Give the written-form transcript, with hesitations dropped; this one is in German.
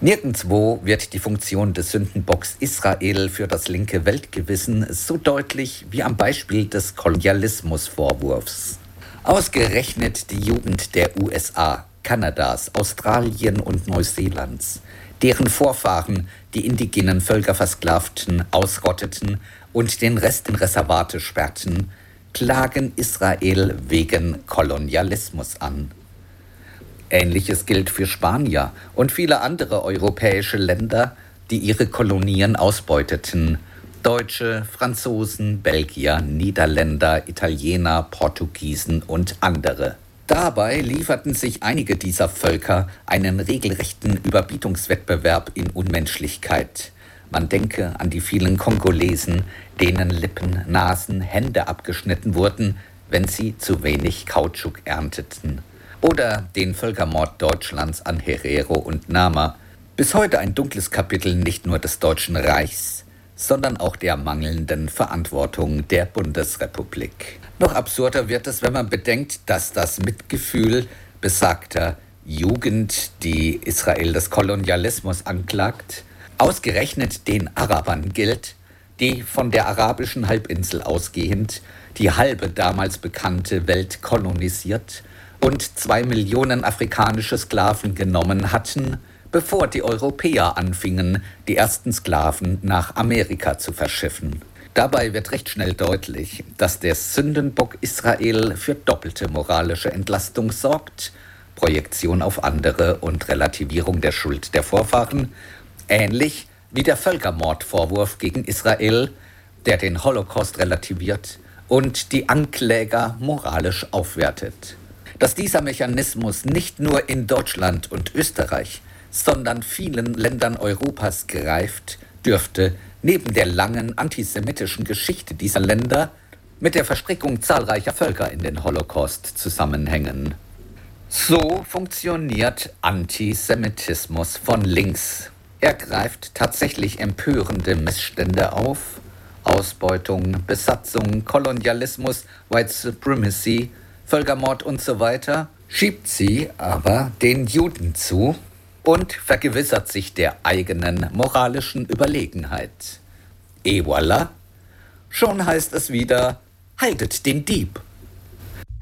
Nirgendwo wird die Funktion des Sündenbocks Israel für das linke Weltgewissen so deutlich wie am Beispiel des Kolonialismusvorwurfs. Ausgerechnet die Jugend der USA, Kanadas, Australien und Neuseelands, deren Vorfahren die indigenen Völker versklavten, ausrotteten und den Rest in Reservate sperrten, klagen Israel wegen Kolonialismus an. Ähnliches gilt für Spanier und viele andere europäische Länder, die ihre Kolonien ausbeuteten. Deutsche, Franzosen, Belgier, Niederländer, Italiener, Portugiesen und andere. Dabei lieferten sich einige dieser Völker einen regelrechten Überbietungswettbewerb in Unmenschlichkeit. Man denke an die vielen Kongolesen, denen Lippen, Nasen, Hände abgeschnitten wurden, wenn sie zu wenig Kautschuk ernteten. Oder den Völkermord Deutschlands an Herero und Nama. Bis heute ein dunkles Kapitel nicht nur des Deutschen Reichs, sondern auch der mangelnden Verantwortung der Bundesrepublik. Noch absurder wird es, wenn man bedenkt, dass das Mitgefühl besagter Jugend, die Israel des Kolonialismus anklagt, ausgerechnet den Arabern gilt, die von der arabischen Halbinsel ausgehend die halbe damals bekannte Welt kolonisiert und 2 Millionen afrikanische Sklaven genommen hatten, bevor die Europäer anfingen, die ersten Sklaven nach Amerika zu verschiffen. Dabei wird recht schnell deutlich, dass der Sündenbock Israel für doppelte moralische Entlastung sorgt, Projektion auf andere und Relativierung der Schuld der Vorfahren, ähnlich wie der Völkermordvorwurf gegen Israel, der den Holocaust relativiert und die Ankläger moralisch aufwertet. Dass dieser Mechanismus nicht nur in Deutschland und Österreich, sondern vielen Ländern Europas greift, dürfte neben der langen antisemitischen Geschichte dieser Länder mit der Verstrickung zahlreicher Völker in den Holocaust zusammenhängen. So funktioniert Antisemitismus von links. Er greift tatsächlich empörende Missstände auf, Ausbeutung, Besatzung, Kolonialismus, White Supremacy, Völkermord und so weiter, schiebt sie aber den Juden zu und vergewissert sich der eigenen moralischen Überlegenheit. Et voilà, schon heißt es wieder, haltet den Dieb.